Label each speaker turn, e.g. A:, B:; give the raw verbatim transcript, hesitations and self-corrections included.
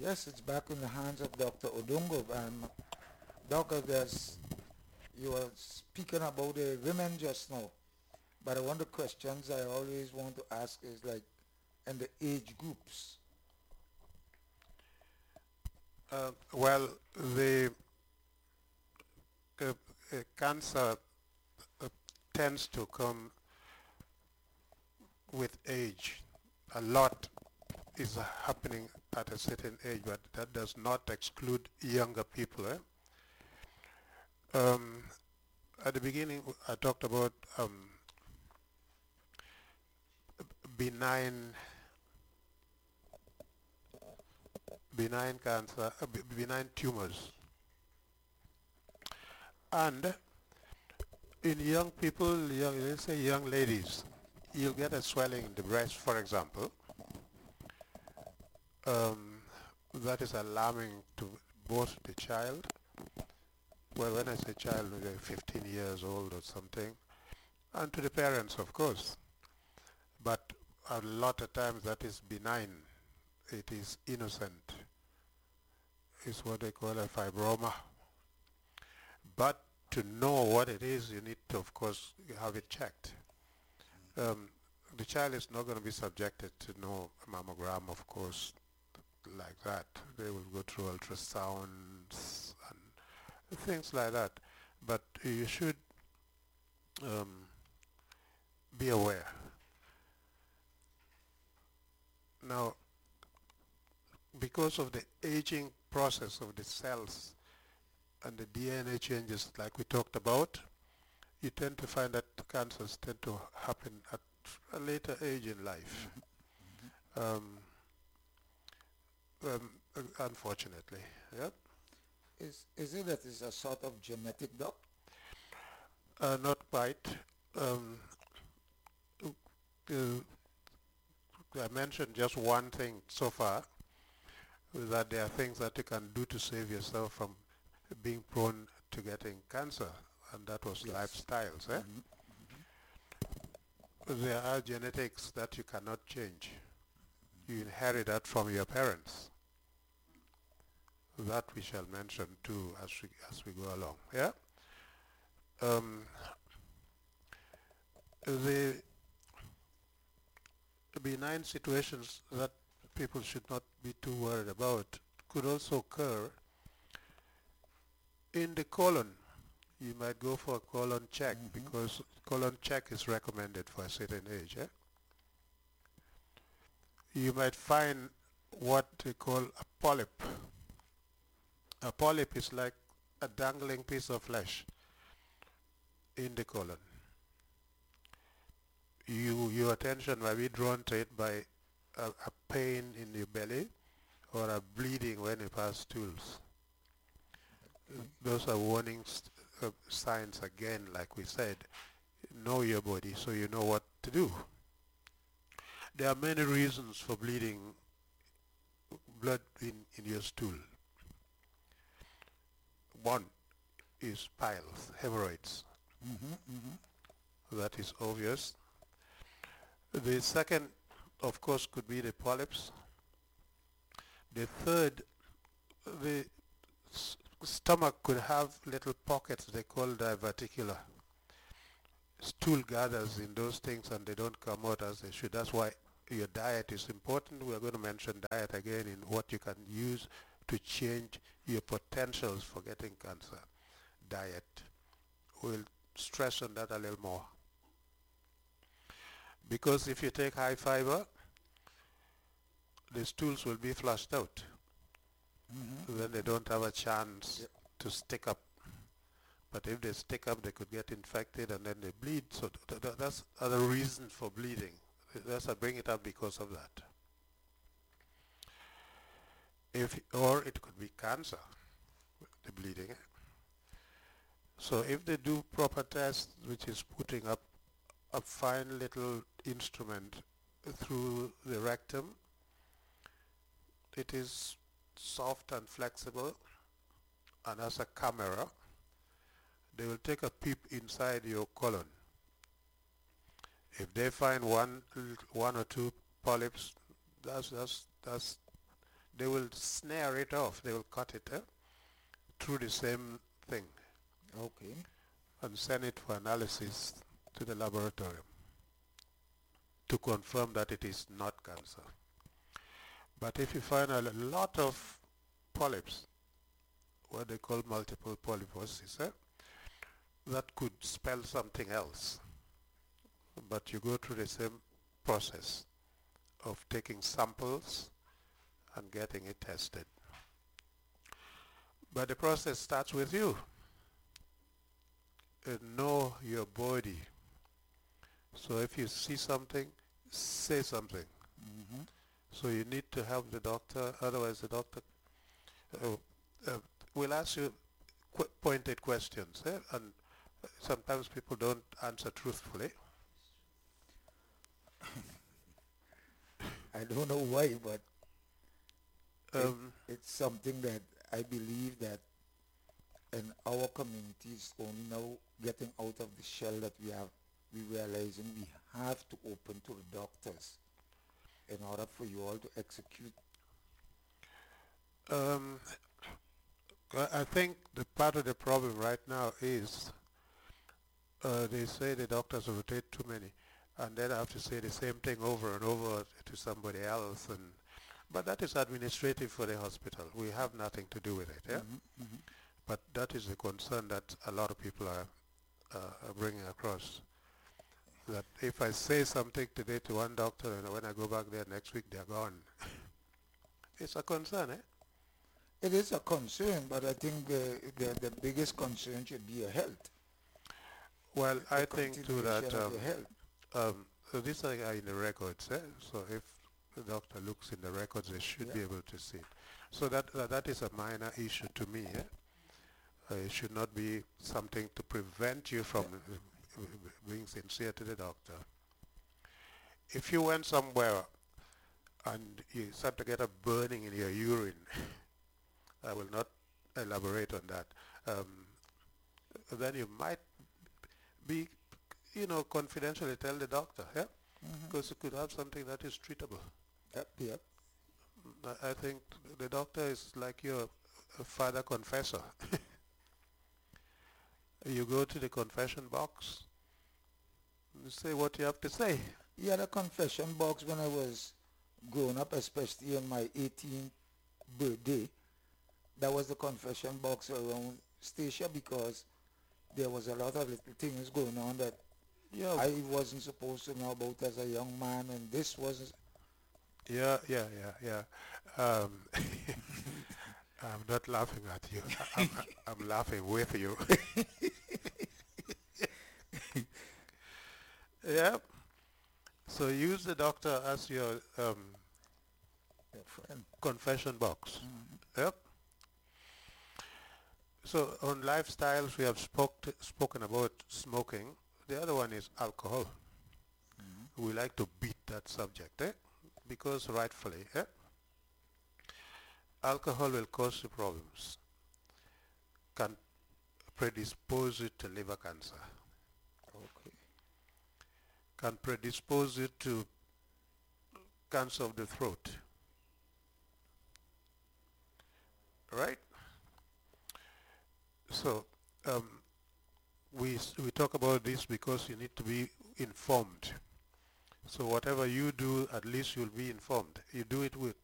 A: Yes, it's back in the hands of Doctor Odongo. Um, Doctor, there's, you were speaking about the women just now, but one of the questions I always want to ask is like, in the age groups.
B: Uh, well, the uh, uh, cancer uh, tends to come with age. A lot is happening at a certain age, but that does not exclude younger people. Eh? Um, at the beginning, I talked about um, benign, benign cancer, uh, benign tumors, and in young people, young, let's say young ladies, you'll get a swelling in the breast, for example. Um, that is alarming to both the child. Well, when I say child, maybe fifteen years old or something, and to the parents, of course. But a lot of times that is benign. It is innocent. It's what they call a fibroma. But to know what it is, you need to, of course, have it checked. Um, the child is not going to be subjected to no mammogram, of course, like that. They will go through ultrasounds and things like that. But you should um, be aware. Now, because of the aging process of the cells and the D N A changes like we talked about, you tend to find that cancers tend to happen at a later age in life. Um, um, unfortunately, yep.
A: Is, is it that it's a sort of genetic doc?
B: Uh, not quite. Um, uh, I mentioned just one thing so far, that there are things that you can do to save yourself from being prone to getting cancer, and that was
A: Yes.
B: lifestyles. Eh?
A: Mm-hmm.
B: There are genetics that you cannot change. You inherit that from your parents. That we shall mention too as we as we go along. Yeah. Um, the benign situations that people should not be too worried about could also occur in the colon. You might go for a colon check
A: Mm-hmm.
B: because colon check is recommended for a certain age. Eh? You might find what they call a polyp. A polyp is like a dangling piece of flesh in the colon. You, your attention might be drawn to it by a, a pain in your belly or a bleeding when you pass stools.
A: Okay.
B: Those are warning uh, signs again, like we said. Know your body so you know what to do. There are many reasons for bleeding blood in, in your stool. One is piles, hemorrhoids.
A: Mm-hmm. Mm-hmm.
B: That is obvious. The second, of course, could be the polyps. The third, the s- stomach could have little pockets, they call diverticular. Stool gathers in those things and they don't come out as they should. That's why your diet is important. We're going to mention diet again in what you can use to change your potentials for getting cancer. Diet. We'll stress on that a little more. Because if you take high fiber, the stools will be flushed out.
A: Mm-hmm.
B: Then they don't have a chance
A: Yep.
B: to stick up. But if they stick up, they could get infected and then they bleed. So th- th- that's other reason for bleeding. That's I bring it up because of that. If or it could be cancer, the bleeding. So if they do proper tests, which is putting up a fine little instrument through the rectum, it is soft and flexible, and as a camera, they will take a peep inside your colon. If they find one, one or two polyps, that's that's that's they will snare it off. They will cut it eh, through the same thing
A: Okay.
B: and send it for analysis to the laboratory to confirm that it is not cancer. But if you find a lot of polyps, what they call multiple polyposis, eh, that could spell something else. But you go through the same process of taking samples and getting it tested. But the process starts with you. Uh, know your body. So if you see something, say something.
A: Mm-hmm.
B: So you need to help the doctor, otherwise the doctor uh, uh, will ask you qu pointed questions, eh? And sometimes people don't answer truthfully.
A: I don't know why, but
B: Um,
A: it, it's something that I believe that in our community is only now getting out of the shell that we have. We realizing we have to open to the doctors in order for you all to execute.
B: um, I I think the part of the problem right now is uh, they say the doctors rotate too many, and then I have to say the same thing over and over to somebody else. And but that is administrative for the hospital. We have nothing to do with it. Yeah.
A: Mm-hmm, mm-hmm.
B: But that is the concern that a lot of people are, uh, are bringing across. That if I say something today to one doctor and when I go back there next week they're gone. It's a concern, eh?
A: It is a concern, but I think the, the, the biggest concern should be your health.
B: Well,
A: The
B: I think too that
A: continuation of
B: um,
A: your health.
B: um, so these are in the records, eh? So if the doctor looks in the records, they should
A: Yeah.
B: be able to see it. So that uh, that is a minor issue to me. Eh? Uh, it should not be something to prevent you from
A: Yeah.
B: uh, being sincere to the doctor. If you went somewhere and you start to get a burning in your urine, I will not elaborate on that, um, then you might be, you know, confidentially tell the doctor, yeah?
A: Mm-hmm.
B: Because you could have something that is treatable.
A: Yep, yep.
B: I, I think the doctor is like your uh, father confessor. You go to the confession box, you say what you have to say.
A: You had a confession box when I was growing up, especially on my eighteenth birthday. That was the confession box around Stacia because there was a lot of little things going on that
B: Yeah,
A: I wasn't supposed to know about as a young man, and this was.
B: yeah, yeah, yeah, yeah. Um, I'm not laughing at you. I, I'm, I'm laughing with you. Yeah. So use the doctor as your um,
A: Your friend.
B: confession box.
A: Mm-hmm.
B: Yep. So on lifestyles, we have spoke spoken about smoking. The other one is alcohol.
A: Mm-hmm.
B: We like to beat that subject, eh? Because rightfully, eh? Alcohol will cause you problems. Can predispose you to liver cancer.
A: Okay.
B: Can predispose you to cancer of the throat. Right? So um, we we talk about this because you need to be informed. So whatever you do, at least you'll be informed. You do it with